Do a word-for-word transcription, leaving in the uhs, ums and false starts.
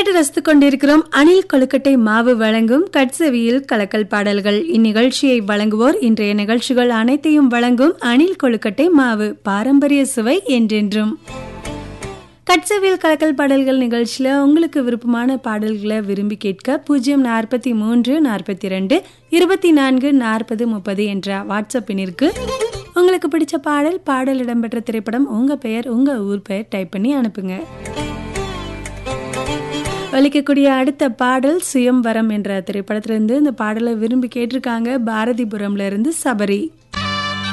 கேட்டு ரசித்துக் கொண்டிருக்கிறோம். அணில் கொழுக்கட்டை மாவு வழங்கும் கட்செவியில் கலக்கல் பாடல்கள். இந்நிகழ்ச்சியை வழங்குவோர் இன்றைய நிகழ்ச்சிகள் அனைத்தையும் வழங்கும் அணில் கொழுக்கட்டை மாவு, பாரம்பரிய சுவை என்றென்றும். கட்செவியில் கலக்கல் பாடல்கள் நிகழ்ச்சியில உங்களுக்கு விருப்பமான பாடல்களை விரும்பி கேட்க பூஜ்ஜியம் நாற்பத்தி மூன்று நாற்பத்தி இரண்டு இருபத்தி நான்கு நாற்பது முப்பது என்ற வாட்ஸ்அப் எண்ணிற்கு உங்களுக்கு பிடிச்ச பாடல், பாடல் இடம்பெற்ற திரைப்படம், உங்க பெயர், உங்க ஊர் பெயர் டைப் பண்ணி அனுப்புங்க. ஒலிக்கக்கூடிய அடுத்த பாடல் சுயம்வரம் என்ற திரைப்படத்திலிருந்து. இந்த பாடலை விரும்பி கேட்டிருக்காங்க பாரதிபுரம்ல இருந்து சபரி.